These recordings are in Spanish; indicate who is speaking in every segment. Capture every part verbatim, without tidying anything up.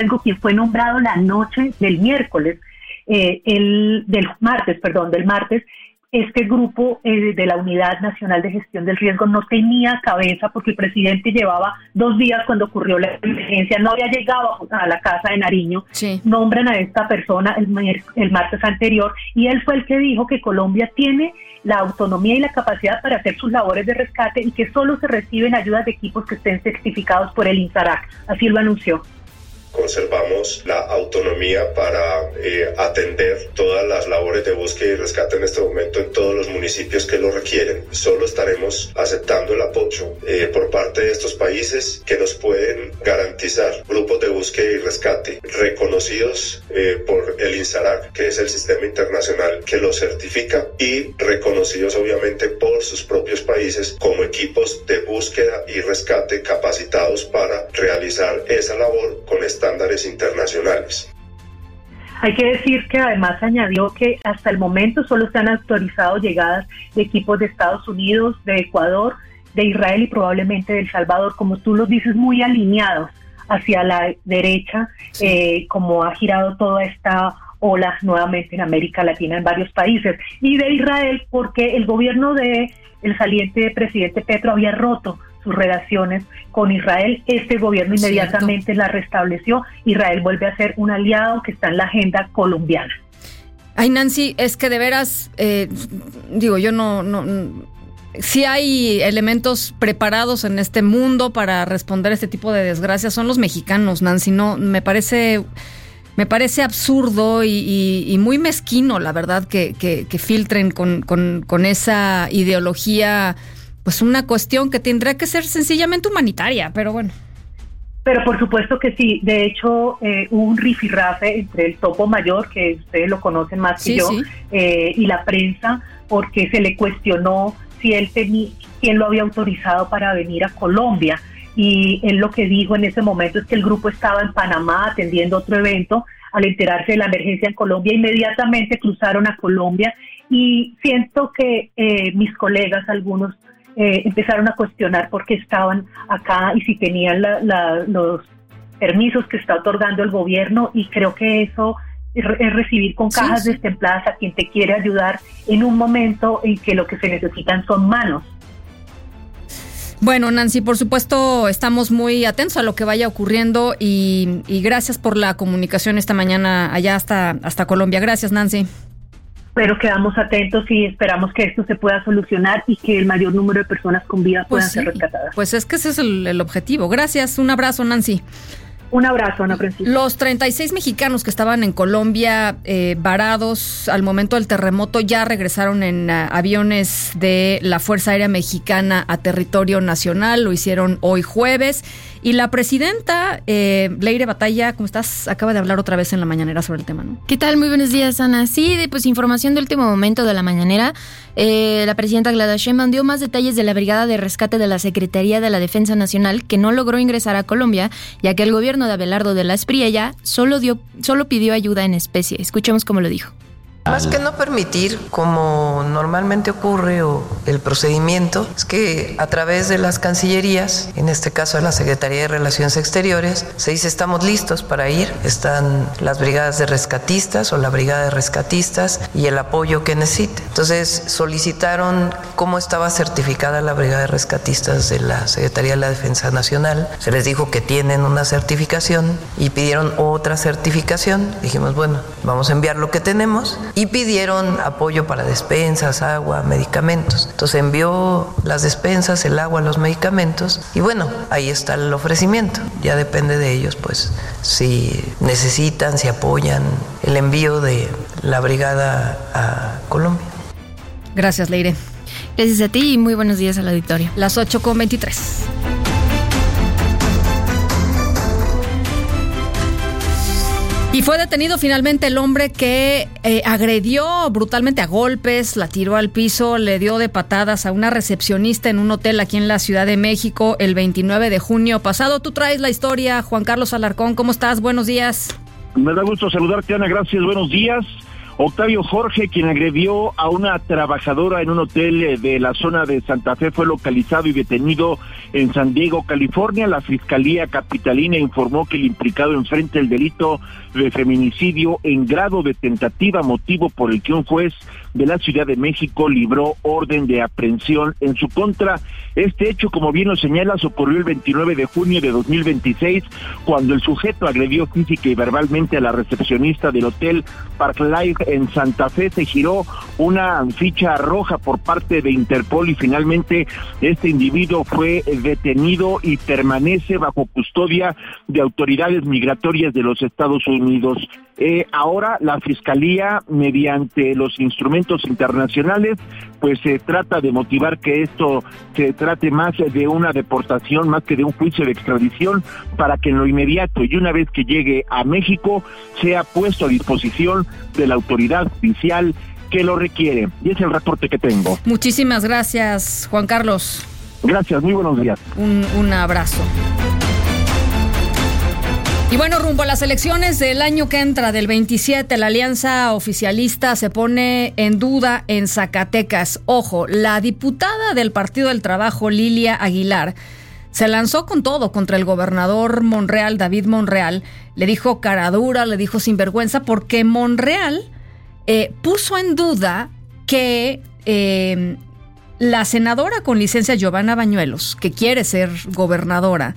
Speaker 1: quien fue nombrado la noche del miércoles, eh, el del martes, perdón, del martes. Este grupo eh, de la Unidad Nacional de Gestión del Riesgo no tenía cabeza porque el presidente llevaba dos días cuando ocurrió la emergencia, no había llegado a la casa de Nariño. Sí. Nombran a esta persona el, el martes anterior y él fue el que dijo que Colombia tiene la autonomía y la capacidad para hacer sus labores de rescate y que solo se reciben ayudas de equipos que estén certificados por el INSARAC. Así lo anunció.
Speaker 2: Conservamos la autonomía para eh, atender todas las labores de búsqueda y rescate en este momento en todos los municipios que lo requieren. Solo estaremos aceptando el apoyo eh, por parte de estos países que nos pueden garantizar grupos de búsqueda y rescate reconocidos eh, por el INSARAC, que es el sistema internacional que los certifica, y reconocidos obviamente por sus propios países como equipos de búsqueda y rescate capacitados para realizar esa labor con este estándares internacionales.
Speaker 1: Hay que decir que además añadió que hasta el momento solo se han autorizado llegadas de equipos de Estados Unidos, de Ecuador, de Israel y probablemente de El Salvador, como tú los dices, muy alineados hacia la derecha, sí. eh, como ha girado toda esta ola nuevamente en América Latina en varios países, y de Israel porque el gobierno de el saliente presidente Petro había roto sus relaciones con Israel. Este gobierno inmediatamente Cierto. la restableció. Israel vuelve a ser un aliado que está en la agenda colombiana.
Speaker 3: Ay, Nancy, es que de veras, eh, digo, yo no, no, no, sí hay elementos preparados en este mundo para responder a este tipo de desgracias, son los mexicanos, Nancy, no, me parece... Me parece absurdo y, y, y muy mezquino, la verdad, que, que, que filtren con, con, con esa ideología, pues una cuestión que tendrá que ser sencillamente humanitaria, pero bueno.
Speaker 1: Pero por supuesto que sí. De hecho, eh, hubo un rifirrafe entre el topo mayor, que ustedes lo conocen más que sí, yo, sí. Eh, y la prensa, porque se le cuestionó si él tenía, quién lo había autorizado para venir a Colombia. Y él lo que dijo en ese momento es que el grupo estaba en Panamá atendiendo otro evento. Al enterarse de la emergencia en Colombia, inmediatamente cruzaron a Colombia, y siento que eh, mis colegas, algunos, eh, empezaron a cuestionar por qué estaban acá y si tenían la, la, los permisos que está otorgando el gobierno, y creo que eso es, es recibir con cajas sí, sí. destempladas a quien te quiere ayudar en un momento en que lo que se necesitan son manos.
Speaker 3: Bueno, Nancy, por supuesto, estamos muy atentos a lo que vaya ocurriendo y, y gracias por la comunicación esta mañana allá hasta, hasta Colombia. Gracias, Nancy.
Speaker 1: Pero quedamos atentos y esperamos que esto se pueda solucionar y que el mayor número de personas con vida puedan pues sí, ser rescatadas.
Speaker 3: Pues es que ese es el, el objetivo. Gracias, un abrazo, Nancy.
Speaker 1: Un abrazo, Ana Francisca.
Speaker 3: Los treinta y seis mexicanos que estaban en Colombia eh, varados al momento del terremoto ya regresaron en uh, aviones de la Fuerza Aérea Mexicana a territorio nacional. Lo hicieron hoy jueves. Y la presidenta, eh, Leire Batalla, ¿cómo estás? Acaba de hablar otra vez en la mañanera sobre el tema, ¿no?
Speaker 4: ¿Qué tal? Muy buenos días, Ana. Sí, de, pues información de último momento de la mañanera. Eh, la presidenta Claudia Sheinbaum dio más detalles de la Brigada de Rescate de la Secretaría de la Defensa Nacional, que no logró ingresar a Colombia, ya que el gobierno de Abelardo de la Espriella solo, dio, solo pidió ayuda en especie. Escuchemos cómo lo dijo.
Speaker 5: Más que no permitir, como normalmente ocurre, o el procedimiento, es que a través de las cancillerías, en este caso de la Secretaría de Relaciones Exteriores, se dice estamos listos para ir, están las brigadas de rescatistas o la brigada de rescatistas y el apoyo que necesite. Entonces solicitaron cómo estaba certificada la brigada de rescatistas de la Secretaría de la Defensa Nacional, se les dijo que tienen una certificación y pidieron otra certificación. Dijimos, bueno, vamos a enviar lo que tenemos. Y pidieron apoyo para despensas, agua, medicamentos. Entonces envió las despensas, el agua, los medicamentos. Y bueno, ahí está el ofrecimiento. Ya depende de ellos, pues, si necesitan, si apoyan el envío de la brigada a Colombia.
Speaker 3: Gracias, Leire.
Speaker 4: Gracias a ti y muy buenos días al auditorio.
Speaker 3: Las ocho con veintitrés. Y fue detenido finalmente el hombre que eh, agredió brutalmente a golpes, la tiró al piso, le dio de patadas a una recepcionista en un hotel aquí en la Ciudad de México el veintinueve de junio pasado. Tú traes la historia, Juan Carlos Alarcón. ¿Cómo estás? Buenos días.
Speaker 6: Me da gusto saludarte, Ana. Gracias. Buenos días. Octavio Jorge, quien agredió a una trabajadora en un hotel de la zona de Santa Fe, fue localizado y detenido en San Diego, California. La Fiscalía Capitalina informó que el implicado enfrenta el delito de feminicidio en grado de tentativa, motivo por el que un juez de la Ciudad de México libró orden de aprehensión en su contra. Este hecho, como bien lo señalas, ocurrió el veintinueve de junio de dos mil veintiséis, cuando el sujeto agredió física y verbalmente a la recepcionista del hotel Park Life en Santa Fe. Se giró una ficha roja por parte de Interpol y finalmente este individuo fue detenido y permanece bajo custodia de autoridades migratorias de los Estados Unidos. Eh, ahora la Fiscalía, mediante los instrumentos internacionales, pues se eh, trata de motivar que esto se trate más de una deportación, más que de un juicio de extradición, para que en lo inmediato y una vez que llegue a México sea puesto a disposición de la autoridad judicial que lo requiere. Y es el reporte que tengo.
Speaker 3: Muchísimas gracias, Juan Carlos.
Speaker 6: Gracias, muy buenos días.
Speaker 3: Un, un abrazo. Y bueno, rumbo a las elecciones del año que entra, del veintisiete, la alianza oficialista se pone en duda en Zacatecas. Ojo, la diputada del Partido del Trabajo, Lilia Aguilar, se lanzó con todo contra el gobernador Monreal, David Monreal. Le dijo cara dura, le dijo sinvergüenza, porque Monreal eh, puso en duda que eh, la senadora con licencia Giovanna Bañuelos, que quiere ser gobernadora,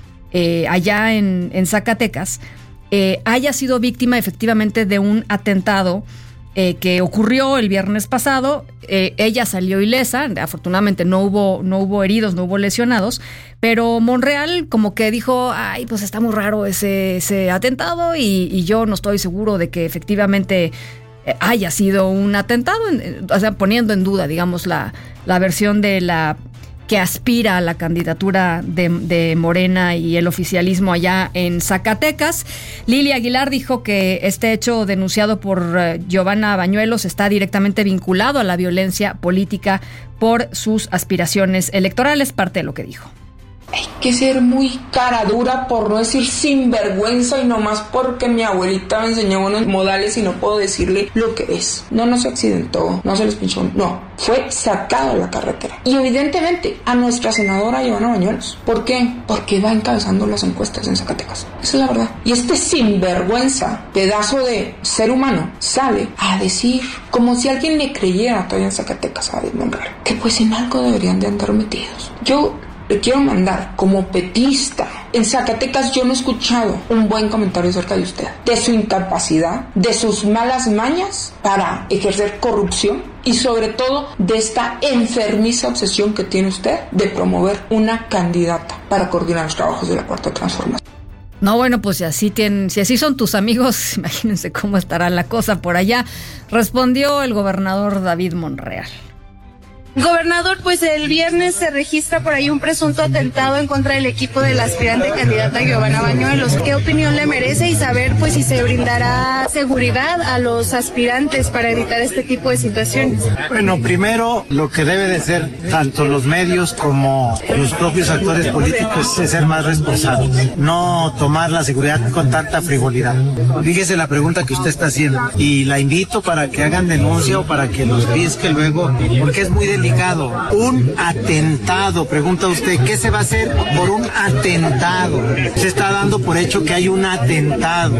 Speaker 3: Eh, allá en, en Zacatecas, eh, haya sido víctima efectivamente de un atentado eh, que ocurrió el viernes pasado. Eh, ella salió ilesa, afortunadamente no hubo, no hubo heridos, no hubo lesionados, pero Monreal como que dijo, ay, pues está muy raro ese, ese atentado y, y yo no estoy seguro de que efectivamente haya sido un atentado, o sea, poniendo en duda, digamos, la, la versión de la que aspira a la candidatura de, de Morena y el oficialismo allá en Zacatecas. Lilia Aguilar dijo que este hecho denunciado por uh, Giovanna Bañuelos está directamente vinculado a la violencia política por sus aspiraciones electorales, parte de lo que dijo.
Speaker 7: Hay que ser muy cara dura, por no decir sinvergüenza, y nomás porque mi abuelita me enseñó buenos modales y no puedo decirle lo que es. No, no se accidentó, no se les pinchó, no. Fue sacado de la carretera. Y evidentemente a nuestra senadora Giovanna Bañuelos. ¿Por qué? Porque va encabezando las encuestas en Zacatecas. Esa es la verdad. Y este sinvergüenza, pedazo de ser humano, sale a decir, como si alguien le creyera todavía en Zacatecas a David Monreal, que pues en algo deberían de andar metidos. Yo le quiero mandar como petista. En Zacatecas yo no he escuchado un buen comentario acerca de usted, de su incapacidad, de sus malas mañas para ejercer corrupción y sobre todo de esta enfermiza obsesión que tiene usted de promover una candidata para coordinar los trabajos de la Cuarta Transformación.
Speaker 3: No, bueno, pues si así tienen, si así son tus amigos, imagínense cómo estará la cosa por allá, respondió el gobernador David Monreal.
Speaker 8: Gobernador, pues el viernes se registra por ahí un presunto atentado en contra del equipo de la aspirante candidata Giovanna Bañuelos. ¿Qué opinión le merece y saber pues si se brindará seguridad a los aspirantes para evitar este tipo de situaciones?
Speaker 9: Bueno, primero lo que debe de ser tanto los medios como los propios actores políticos es ser más responsables, no tomar la seguridad con tanta frivolidad. Fíjese la pregunta que usted está haciendo y la invito para que hagan denuncia o para que los visque luego, porque es muy delicado. Un atentado, pregunta usted, ¿qué se va a hacer por un atentado? Se está dando por hecho que hay un atentado.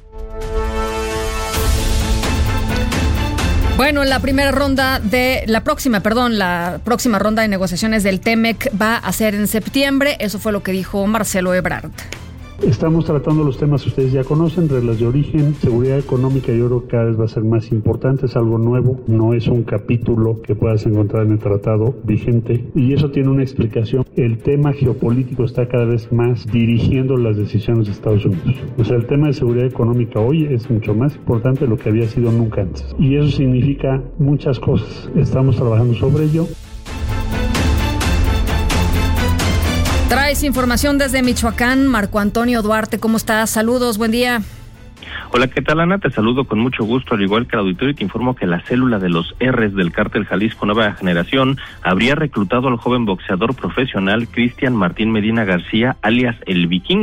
Speaker 3: Bueno, la primera ronda de, la próxima, perdón, la próxima ronda de negociaciones del T-MEC va a ser en septiembre, eso fue lo que dijo Marcelo Ebrard.
Speaker 10: Estamos tratando los temas que ustedes ya conocen, reglas de origen, seguridad económica. Yo creo que cada vez va a ser más importante, es algo nuevo, no es un capítulo que puedas encontrar en el tratado vigente y eso tiene una explicación. El tema geopolítico está cada vez más dirigiendo las decisiones de Estados Unidos. O sea, el tema de seguridad económica hoy es mucho más importante de lo que había sido nunca antes y eso significa muchas cosas. Estamos trabajando sobre ello.
Speaker 3: Traes información desde Michoacán, Marco Antonio Duarte, ¿cómo estás? Saludos, buen día.
Speaker 11: Hola, ¿qué tal, Ana? Te saludo con mucho gusto, al igual que el auditorio, y te informo que la célula de los R's del Cártel Jalisco Nueva Generación habría reclutado al joven boxeador profesional Cristian Martín Medina García, alias El Vikingo,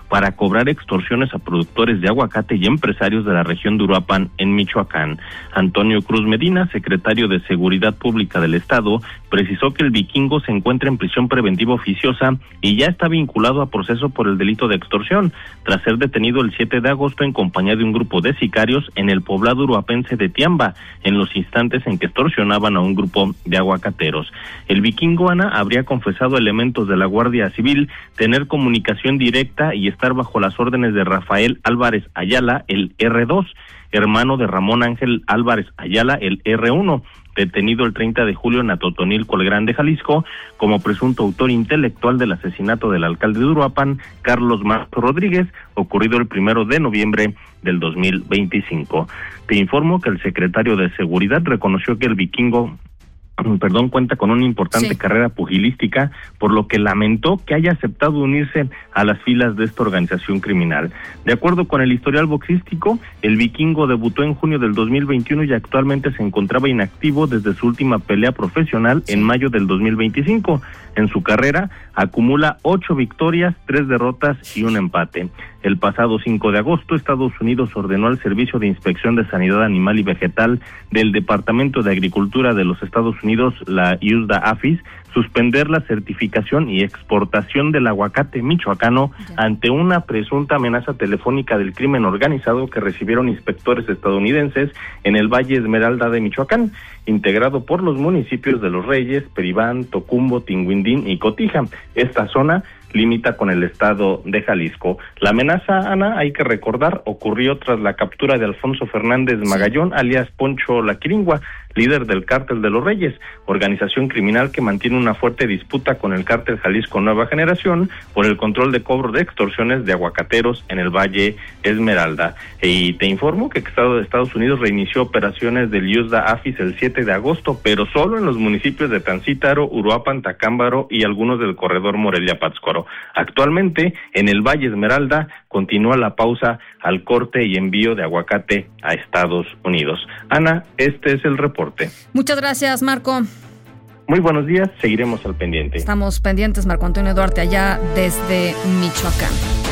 Speaker 11: para cobrar extorsiones a productores de aguacate y empresarios de la región de Uruapan, en Michoacán. Antonio Cruz Medina, secretario de Seguridad Pública del Estado, precisó que el vikingo se encuentra en prisión preventiva oficiosa y ya está vinculado a proceso por el delito de extorsión, tras ser detenido el siete de agosto en compañía de un grupo de sicarios en el poblado uruapense de Tiamba, en los instantes en que extorsionaban a un grupo de aguacateros. El vikingo, Ana, habría confesado a elementos de la Guardia Civil tener comunicación directa y estar bajo las órdenes de Rafael Álvarez Ayala, el erre dos, hermano de Ramón Ángel Álvarez Ayala, el erre uno, detenido el treinta de julio en Atotonilco, el Grande, Jalisco, como presunto autor intelectual del asesinato del alcalde de Uruapan, Carlos Marco Rodríguez, ocurrido el primero de noviembre del dos mil veinticinco. Te informo que el secretario de Seguridad reconoció que el vikingo perdón, cuenta con una importante sí. carrera pugilística, por lo que lamentó que haya aceptado unirse a las filas de esta organización criminal. De acuerdo con el historial boxístico, el vikingo debutó en junio del dos mil veintiuno y actualmente se encontraba inactivo desde su última pelea profesional sí. en mayo del dos mil veinticinco. En su carrera acumula ocho victorias, tres derrotas y un empate. El pasado cinco de agosto, Estados Unidos ordenó al Servicio de Inspección de Sanidad Animal y Vegetal del Departamento de Agricultura de los Estados Unidos, la USDA-APHIS, suspender la certificación y exportación del aguacate michoacano ya. ante una presunta amenaza telefónica del crimen organizado que recibieron inspectores estadounidenses en el Valle Esmeralda de Michoacán, integrado por los municipios de Los Reyes, Peribán, Tocumbo, Tinguindín y Cotija. Esta zona limita con el estado de Jalisco. La amenaza, Ana, hay que recordar, ocurrió tras la captura de Alfonso Fernández Magallón, sí. alias Poncho La Quiringua, líder del Cártel de los Reyes, organización criminal que mantiene una fuerte disputa con el Cártel Jalisco Nueva Generación por el control de cobro de extorsiones de aguacateros en el Valle Esmeralda. Y te informo que el Estado de Estados Unidos reinició operaciones del USDA-APHIS el siete de agosto, pero solo en los municipios de Tancítaro, Uruapan, Tacámbaro y algunos del corredor Morelia-Pátzcuaro. Actualmente, en el Valle Esmeralda, continúa la pausa al corte y envío de aguacate a Estados Unidos. Ana, este es el reporte.
Speaker 3: Muchas gracias, Marco.
Speaker 11: Muy buenos días, seguiremos al pendiente.
Speaker 3: Estamos pendientes, Marco Antonio Duarte, allá desde Michoacán.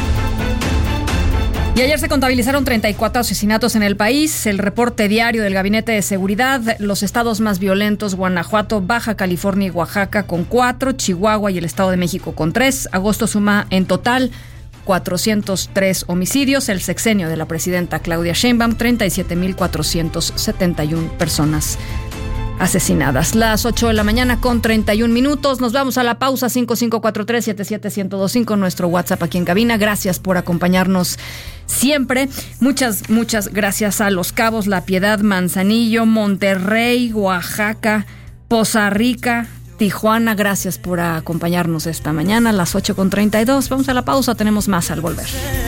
Speaker 3: Y ayer se contabilizaron treinta y cuatro asesinatos en el país. El reporte diario del Gabinete de Seguridad, los estados más violentos: Guanajuato, Baja California y Oaxaca con cuatro, Chihuahua y el Estado de México con tres. Agosto suma en total cuatrocientos tres homicidios. El sexenio de la presidenta Claudia Sheinbaum, treinta y siete mil cuatrocientos setenta y una personas asesinadas. Las ocho de la mañana con treinta y un minutos. Nos vamos a la pausa. Cinco cinco cuatro tres siete siete uno cero dos cinco, nuestro WhatsApp aquí en cabina. Gracias por acompañarnos siempre. Muchas, muchas gracias a Los Cabos, La Piedad, Manzanillo, Monterrey, Oaxaca, Poza Rica, Tijuana. Gracias por acompañarnos esta mañana a las ocho con treinta y dos. Vamos a la pausa, tenemos más al volver.